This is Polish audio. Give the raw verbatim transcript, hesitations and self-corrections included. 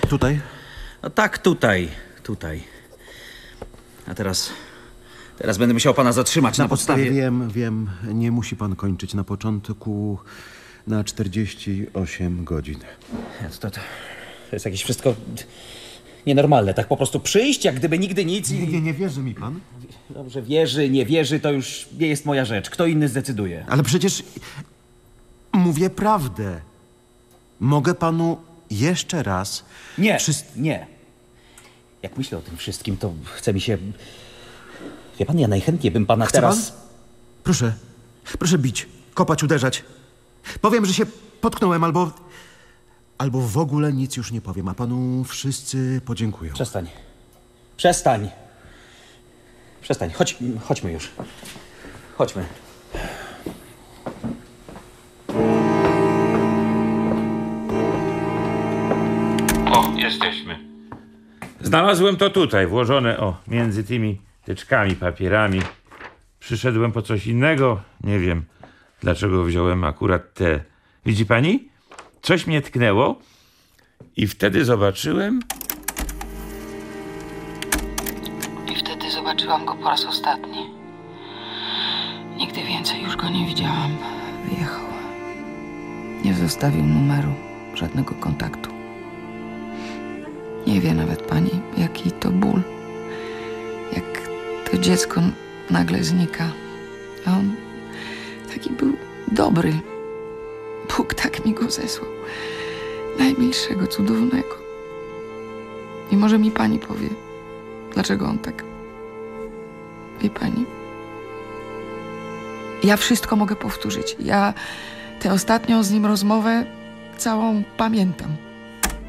Tutaj? No tak, tutaj, tutaj. A teraz... Teraz będę musiał pana zatrzymać na, Na podstawie podstawie... wiem, wiem, nie musi pan kończyć na początku na czterdzieści osiem godzin. To, to, to jest jakieś wszystko nienormalne. Tak po prostu przyjść, jak gdyby nigdy nic i... Nie, nie, nie wierzy mi pan? Dobrze, wierzy, nie wierzy, to już nie jest moja rzecz. Kto inny zdecyduje. Ale przecież mówię prawdę. Mogę panu jeszcze raz... Nie, Wszyscy- nie. Jak myślę o tym wszystkim, to chce mi się... Wie pan, ja najchętniej bym pana Chce teraz... pan? Proszę, proszę bić, kopać, uderzać. Powiem, że się potknąłem albo... Albo w ogóle nic już nie powiem, a panu wszyscy podziękują. Przestań. Przestań. Przestań. Chodź, chodźmy już. Chodźmy. O, jesteśmy. Znalazłem to tutaj, włożone, o, między tymi teczkami, papierami. Przyszedłem po coś innego. Nie wiem, dlaczego wziąłem akurat te. Widzi pani? Coś mnie tknęło i wtedy zobaczyłem... I wtedy zobaczyłam go po raz ostatni. Nigdy więcej już go nie widziałam. Wyjechał. Nie zostawił numeru, żadnego kontaktu. Nie wie nawet pani, jaki to ból. Jak to dziecko nagle znika. A on taki był dobry. Bóg tak mi go zesłał. Najmilszego, cudownego. I może mi pani powie, dlaczego on tak... Wie pani? Ja wszystko mogę powtórzyć. Ja tę ostatnią z nim rozmowę całą pamiętam.